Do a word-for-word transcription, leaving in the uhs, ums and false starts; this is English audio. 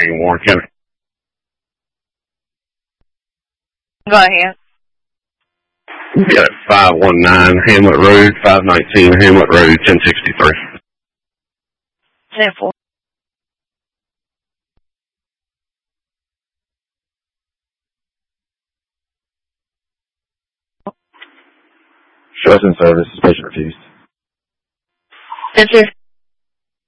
in Warren County. Go ahead. Yeah, five one nine Hamlet Road, five nineteen Hamlet Road, ten sixty-three. ten four. Shows in service, patient refused. ten six.